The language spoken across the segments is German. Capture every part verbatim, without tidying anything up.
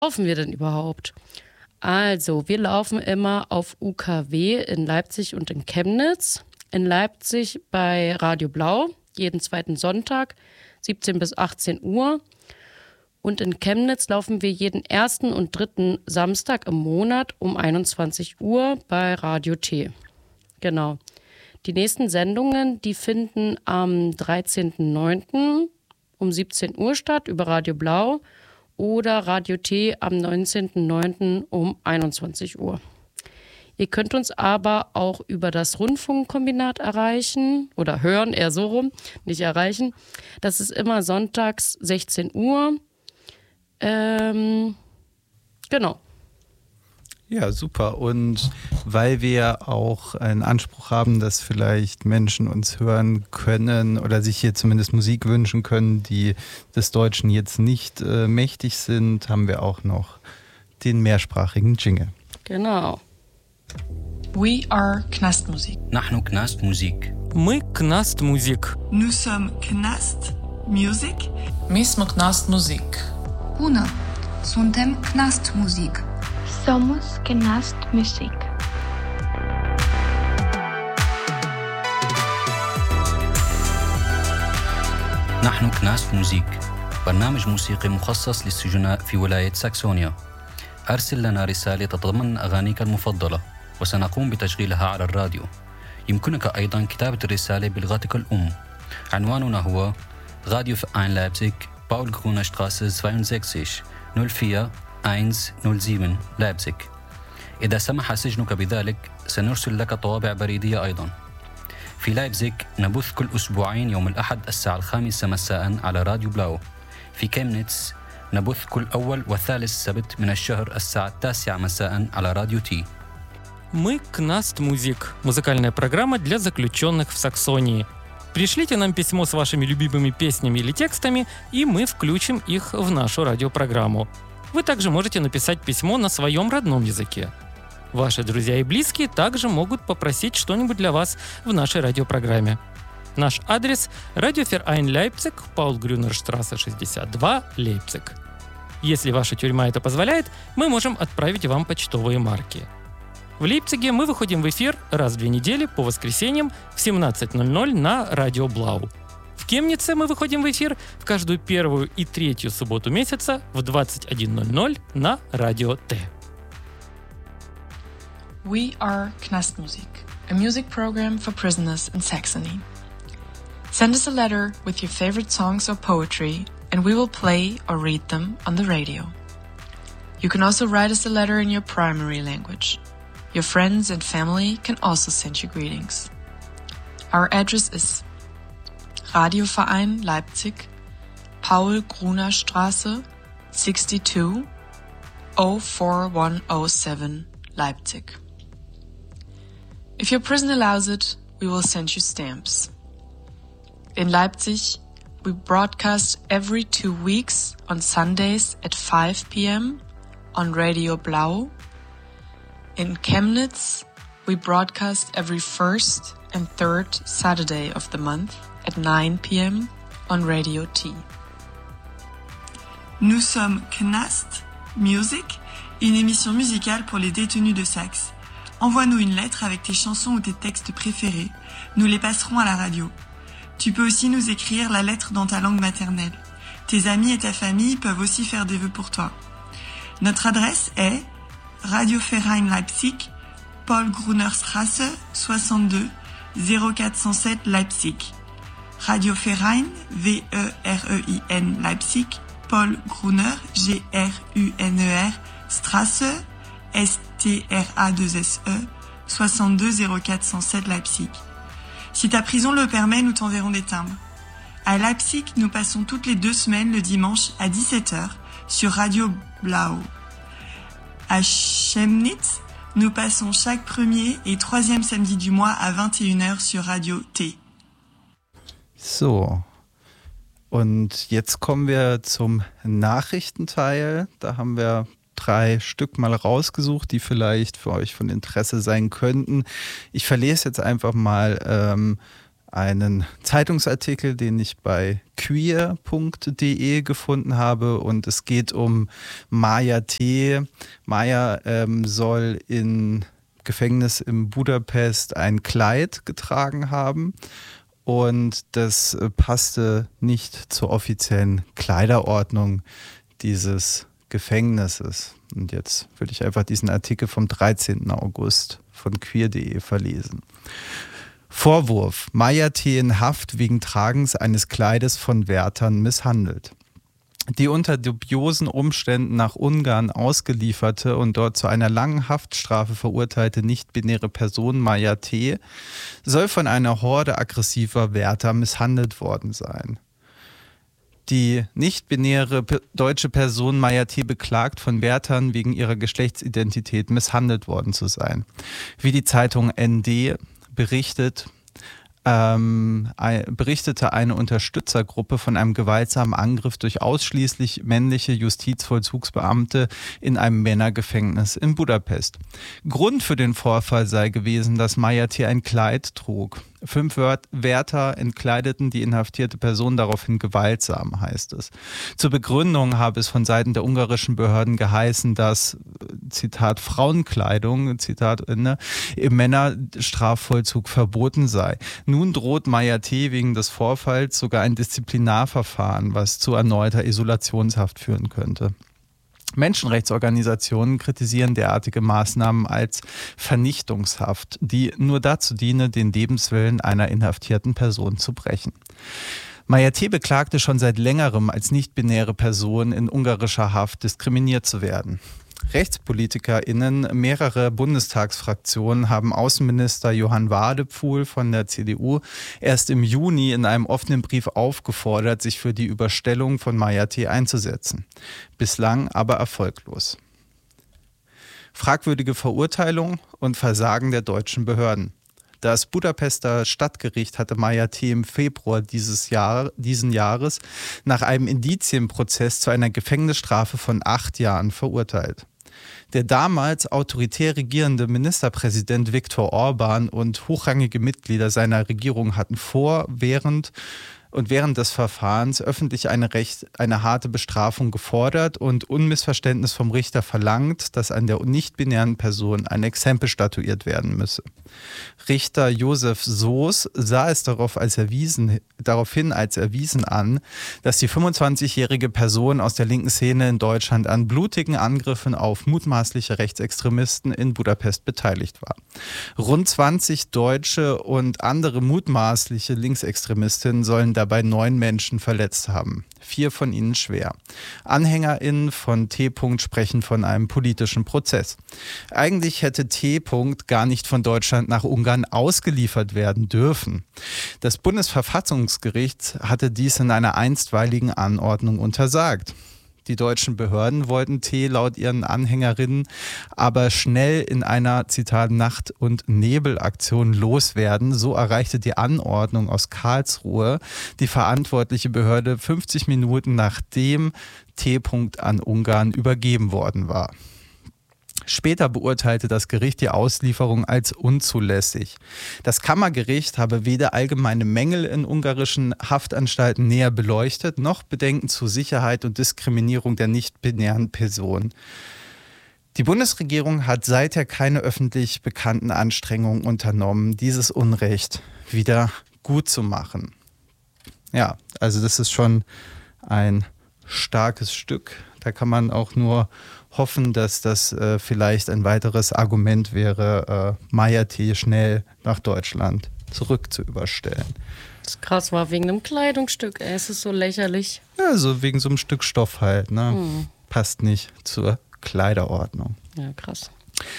laufen wir denn überhaupt? Also, wir laufen immer auf U K W in Leipzig und in Chemnitz. In Leipzig bei Radio Blau, jeden zweiten Sonntag, siebzehn bis achtzehn Uhr. Und in Chemnitz laufen wir jeden ersten und dritten Samstag im Monat um einundzwanzig Uhr bei Radio T. Genau. Die nächsten Sendungen, die finden am dreizehnten neunten um siebzehn Uhr statt über Radio Blau oder Radio T am neunzehnten neunten um einundzwanzig Uhr. Ihr könnt uns aber auch über das Rundfunkkombinat erreichen oder hören, eher so rum, nicht erreichen. Das ist immer sonntags sechzehn Uhr. Ähm, genau. Ja, super. Und weil wir auch einen Anspruch haben, dass vielleicht Menschen uns hören können oder sich hier zumindest Musik wünschen können, die des Deutschen jetzt nicht äh, mächtig sind, haben wir auch noch den mehrsprachigen Jingle. Genau. We are Knast Musik. نحن كناست موزيك. Мы Knast Musik. Nous sommes Knast Music. Mi smo Knast Musik. Bună! Suntem Knast Musik. Somos Knast Musik. نحن كناست موزيك، برنامج موسيقي مخصص للسجناء في ولاية ساكسونيا. أرسل لنا رسالة تتضمن أغانيك المفضلة وسنقوم بتشغيلها على الراديو. يمكنك أيضا كتابة الرسالة بلغتك الأم. عنواننا هو راديو فيرهاين لايبزيغ باول غرونا شتراسة zweiundsechzig null vier eins null sieben لايبزيغ. إذا سمح سجنك بذلك سنرسل لك طوابع بريدية أيضا. في لايبزيغ نبث كل أسبوعين يوم الأحد الساعة الخامسة مساء على راديو بلاو. في كيمنيتس نبث كل أول وثالث سبت من الشهر الساعة التاسعة مساء على راديو تي. Мы Knast Musik. Музыкальная программа для заключенных в Саксонии. Пришлите нам письмо с вашими любимыми песнями или текстами, и мы включим их в нашу радиопрограмму. Вы также можете написать письмо на своем родном языке. Ваши друзья и близкие также могут попросить что-нибудь для вас в нашей радиопрограмме. Наш адрес – Радио Ферайн Лейпциг, Паул Грюнерштрассе шестьдесят два, Лейпциг. Если ваша тюрьма это позволяет, мы можем отправить вам почтовые марки. В Лейпциге мы выходим в эфир раз в две недели по воскресеньям в семнадцать ноль ноль на Радио Блау. В Кемнице мы выходим в эфир в каждую первую и третью субботу месяца в двадцать один ноль ноль на Радио Т. We are Knast Musik, a music program for prisoners in Saxony. Send us a letter with your favorite songs or poetry, and we will play or read them on the radio. You can also write us a letter in your primary language. Your friends and family can also send you greetings. Our address is Radioverein Leipzig, Paul-Gruner-Straße, sixty-two, oh four one oh seven, Leipzig. If your prison allows it, we will send you stamps. In Leipzig, we broadcast every two weeks on Sundays at five p.m. on Radio Blau. In Chemnitz, we broadcast every first and third Saturday of the month at nine p.m. on Radio T. Nous sommes Knast Music, une émission musicale pour les détenus de Saxe. Envoie-nous une lettre avec tes chansons ou tes textes préférés. Nous les passerons à la radio. Tu peux aussi nous écrire la lettre dans ta langue maternelle. Tes amis et ta famille peuvent aussi faire des vœux pour toi. Notre adresse est Radio Verein Leipzig, Paul Grunerstraße, soixante-deux, zéro quatre cent sept Leipzig. Radio Verein, V E R E I N Leipzig, Paul Gruner, G R U N E R, Straße, S T R A deux S E, soixante-deux, zéro quatre cent sept Leipzig. Si ta prison le permet, nous t'enverrons des timbres. À Leipzig, nous passons toutes les deux semaines le dimanche à dix-sept heures sur Radio Blau. À Chemnitz, nous passons chaque premier et troisième samedi du mois à vingt et une heures sur Radio T. So, und jetzt kommen wir zum Nachrichtenteil. Da haben wir drei Stück mal rausgesucht, die vielleicht für euch von Interesse sein könnten. Ich verlese jetzt einfach mal ähm, einen Zeitungsartikel, den ich bei queer punkt de gefunden habe, und es geht um Maya T. Maya ähm, soll in Gefängnis in Budapest ein Kleid getragen haben und das äh, passte nicht zur offiziellen Kleiderordnung dieses Gefängnisses. Und jetzt würde ich einfach diesen Artikel vom dreizehnten August von queer punkt de verlesen. Vorwurf: Maya T. in Haft wegen Tragens eines Kleides von Wärtern misshandelt. Die unter dubiosen Umständen nach Ungarn ausgelieferte und dort zu einer langen Haftstrafe verurteilte nicht-binäre Person Maya T. soll von einer Horde aggressiver Wärter misshandelt worden sein. Die nicht-binäre deutsche Person Maya T. beklagt, von Wärtern wegen ihrer Geschlechtsidentität misshandelt worden zu sein. Wie die Zeitung N D berichtet, Ähm, berichtete eine Unterstützergruppe von einem gewaltsamen Angriff durch ausschließlich männliche Justizvollzugsbeamte in einem Männergefängnis in Budapest. Grund für den Vorfall sei gewesen, dass Maya T. ein Kleid trug. Fünf Wärter entkleideten die inhaftierte Person daraufhin gewaltsam, heißt es. Zur Begründung habe es von Seiten der ungarischen Behörden geheißen, dass, Zitat, Frauenkleidung, Zitat, ne, im Männerstrafvollzug verboten sei. Nun droht Maya T. wegen des Vorfalls sogar ein Disziplinarverfahren, was zu erneuter Isolationshaft führen könnte. Menschenrechtsorganisationen kritisieren derartige Maßnahmen als Vernichtungshaft, die nur dazu diene, den Lebenswillen einer inhaftierten Person zu brechen. Maya T. beklagte schon seit längerem, als nicht-binäre Person in ungarischer Haft diskriminiert zu werden. RechtspolitikerInnen mehrerer Bundestagsfraktionen haben Außenminister Johann Wadephul von der C D U erst im Juni in einem offenen Brief aufgefordert, sich für die Überstellung von Maya T. einzusetzen. Bislang aber erfolglos. Fragwürdige Verurteilung und Versagen der deutschen Behörden. Das Budapester Stadtgericht hatte Maya T. im Februar dieses Jahr, diesen Jahres nach einem Indizienprozess zu einer Gefängnisstrafe von acht Jahren verurteilt. Der damals autoritär regierende Ministerpräsident Viktor Orban und hochrangige Mitglieder seiner Regierung hatten vor, während und während des Verfahrens öffentlich eine, recht, eine harte Bestrafung gefordert und Unmissverständnis vom Richter verlangt, dass an der nicht-binären Person ein Exempel statuiert werden müsse. Richter Josef Soos sah es darauf als erwiesen, daraufhin als erwiesen an, dass die fünfundzwanzigjährige Person aus der linken Szene in Deutschland an blutigen Angriffen auf mutmaßliche Rechtsextremisten in Budapest beteiligt war. Rund zwanzig Deutsche und andere mutmaßliche Linksextremistinnen sollen dabei neun Menschen verletzt haben. Vier von ihnen schwer. AnhängerInnen von T. sprechen von einem politischen Prozess. Eigentlich hätte T. gar nicht von Deutschland nach Ungarn ausgeliefert werden dürfen. Das Bundesverfassungsgericht hatte dies in einer einstweiligen Anordnung untersagt. Die deutschen Behörden wollten T. laut ihren Anhängerinnen aber schnell in einer, Zitat, Nacht- und Nebelaktion loswerden. So erreichte die Anordnung aus Karlsruhe die verantwortliche Behörde fünfzig Minuten nachdem T. an Ungarn übergeben worden war. Später beurteilte das Gericht die Auslieferung als unzulässig. Das Kammergericht habe weder allgemeine Mängel in ungarischen Haftanstalten näher beleuchtet, noch Bedenken zu Sicherheit und Diskriminierung der nicht-binären Person. Die Bundesregierung hat seither keine öffentlich bekannten Anstrengungen unternommen, dieses Unrecht wieder gut zu machen. Ja, also das ist schon ein starkes Stück. Da kann man auch nur hoffen, dass das äh, vielleicht ein weiteres Argument wäre, äh, Maya T. schnell nach Deutschland zurück zu überstellen. Das ist krass, war wegen einem Kleidungsstück, ey, es ist so lächerlich. Ja, so wegen so einem Stück Stoff halt, ne? Hm. Passt nicht zur Kleiderordnung. Ja, krass.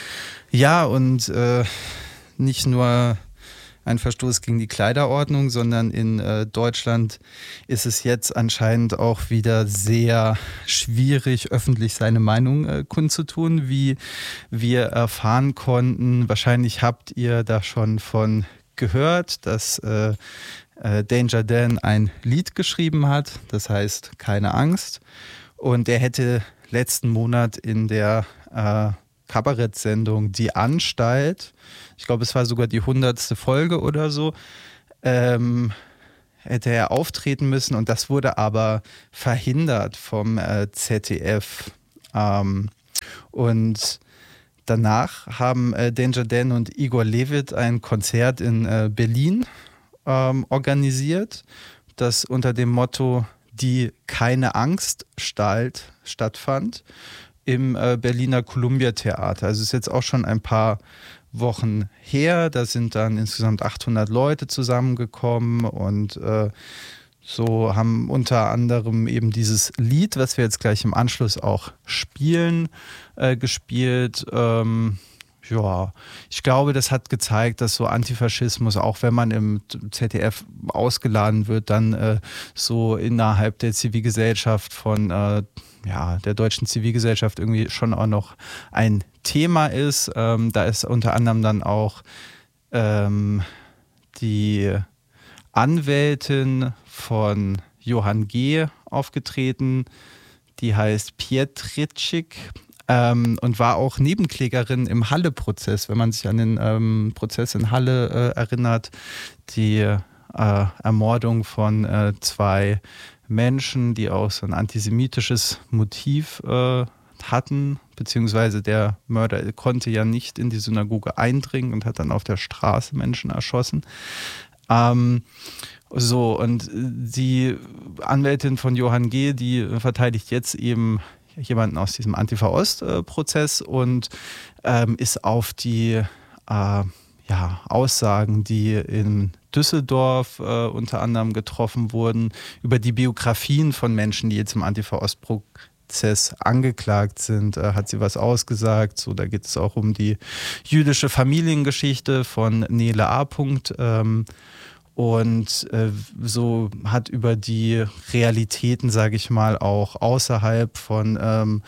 Ja, und äh, nicht nur ein Verstoß gegen die Kleiderordnung, sondern in äh, Deutschland ist es jetzt anscheinend auch wieder sehr schwierig, öffentlich seine Meinung äh, kundzutun, wie wir erfahren konnten. Wahrscheinlich habt ihr da schon von gehört, dass äh, äh, Danger Dan ein Lied geschrieben hat, das heißt Keine Angst. Und er hätte letzten Monat in der äh, Kabarettsendung Die Anstalt, ich glaube, es war sogar die hundertste Folge oder so, ähm, hätte er auftreten müssen und das wurde aber verhindert vom äh, Z D F. Ähm, und danach haben äh, Danger Dan und Igor Levit ein Konzert in äh, Berlin ähm, organisiert, das unter dem Motto Die keine Angst Stalt stattfand im äh, Berliner Columbia Theater. Also es ist jetzt auch schon ein paar Wochen her. Da sind dann insgesamt achthundert Leute zusammengekommen und äh, so haben unter anderem eben dieses Lied, was wir jetzt gleich im Anschluss auch spielen, äh, gespielt. Ähm, ja, ich glaube, das hat gezeigt, dass so Antifaschismus, auch wenn man im Z D F ausgeladen wird, dann äh, so innerhalb der Zivilgesellschaft von äh, ja, der deutschen Zivilgesellschaft irgendwie schon auch noch ein Thema ist. Ähm, da ist unter anderem dann auch ähm, die Anwältin von Johann G. aufgetreten, die heißt Pietrczyk ähm, und war auch Nebenklägerin im Halle-Prozess, wenn man sich an den ähm, Prozess in Halle äh, erinnert, die äh, Ermordung von äh, zwei Menschen, die auch so ein antisemitisches Motiv äh, hatten, beziehungsweise der Mörder konnte ja nicht in die Synagoge eindringen und hat dann auf der Straße Menschen erschossen. Ähm, so, und die Anwältin von Johann G., die verteidigt jetzt eben jemanden aus diesem Antifa-Ost-Prozess und ähm, ist auf die äh, ja, Aussagen, die in Düsseldorf äh, unter anderem getroffen wurden, über die Biografien von Menschen, die jetzt im Antifa-Ost-Prozess angeklagt sind, äh, hat sie was ausgesagt. So, da geht es auch um die jüdische Familiengeschichte von Nele A. Ähm, und äh, so hat über die Realitäten, sage ich mal, auch außerhalb von ähm,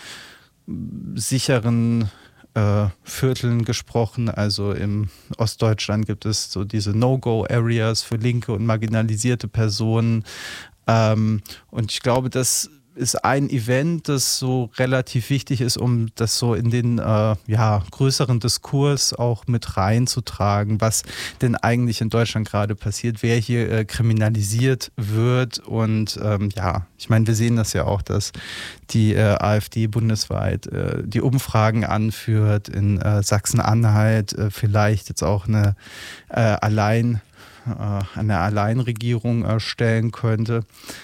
sicheren äh, Vierteln gesprochen. Also im Ostdeutschland gibt es so diese No-Go-Areas für linke und marginalisierte Personen. Ähm, und ich glaube, das ist ein Event, das so relativ wichtig ist, um das so in den äh, ja, größeren Diskurs auch mit reinzutragen, was denn eigentlich in Deutschland gerade passiert, wer hier äh, kriminalisiert wird. Und ähm, ja, ich meine, wir sehen das ja auch, dass die äh, AfD bundesweit äh, die Umfragen anführt, in äh, Sachsen-Anhalt äh, vielleicht jetzt auch eine äh, allein äh, eine Alleinregierung äh, stellen könnte.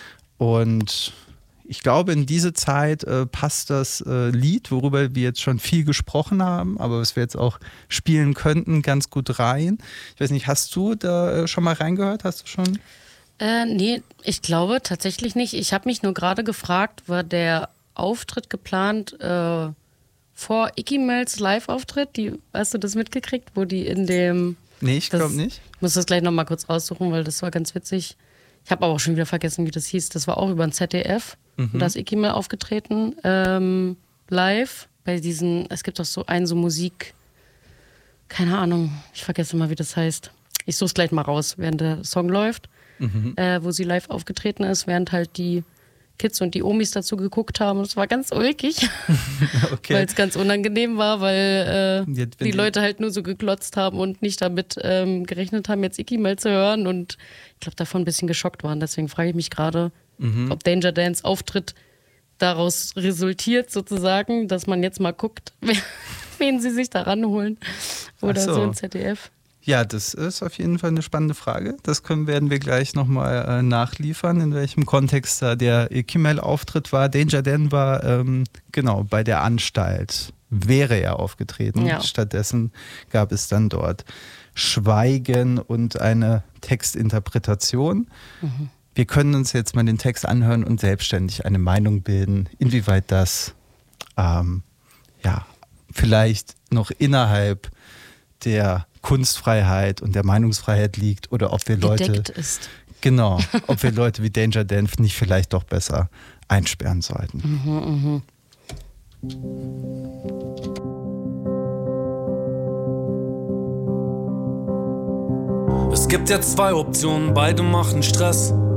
Und ich glaube, in diese Zeit äh, passt das äh, Lied, worüber wir jetzt schon viel gesprochen haben, aber was wir jetzt auch spielen könnten, ganz gut rein. Ich weiß nicht, hast du da äh, schon mal reingehört? Hast du schon? Äh, nee, ich glaube tatsächlich nicht. Ich habe mich nur gerade gefragt, war der Auftritt geplant äh, vor Icky Mels Live-Auftritt? Die, hast du das mitgekriegt, wo die in dem... Nee, ich glaube nicht. Ich muss das gleich nochmal kurz raussuchen, weil das war ganz witzig. Ich habe aber auch schon wieder vergessen, wie das hieß. Das war auch über ein Z D F. Mhm. Da ist Icky Mel aufgetreten, ähm, live. Bei diesen, es gibt auch so einen, so Musik, keine Ahnung, ich vergesse mal, wie das heißt. Ich suche es gleich mal raus, während der Song läuft, mhm. äh, wo sie live aufgetreten ist, während halt die Kids und die Omis dazu geguckt haben. Es war ganz ulkig, okay. Weil es ganz unangenehm war, weil äh, die, die Leute halt nur so geklotzt haben und nicht damit ähm, gerechnet haben, jetzt Icky Mel zu hören und ich glaube, davon ein bisschen geschockt waren. Deswegen frage ich mich gerade, mhm. ob Danger Dans Auftritt daraus resultiert sozusagen, dass man jetzt mal guckt, wen sie sich da ranholen oder so. so im Z D F. Ja, das ist auf jeden Fall eine spannende Frage. Das können, werden wir gleich nochmal äh, nachliefern, in welchem Kontext da der Icky Mel-Auftritt war. Danger Dan war ähm, genau bei der Anstalt, wäre er aufgetreten. Ja. Stattdessen gab es dann dort Schweigen und eine Textinterpretation. Mhm. Wir können uns jetzt mal den Text anhören und selbstständig eine Meinung bilden, inwieweit das ähm, ja, vielleicht noch innerhalb der Kunstfreiheit und der Meinungsfreiheit liegt oder ob wir Leute gedeckt ist. Genau, ob wir Leute wie Danger Dan nicht vielleicht doch besser einsperren sollten. Mhm, mh. Es gibt jetzt zwei Optionen, beide machen Stress.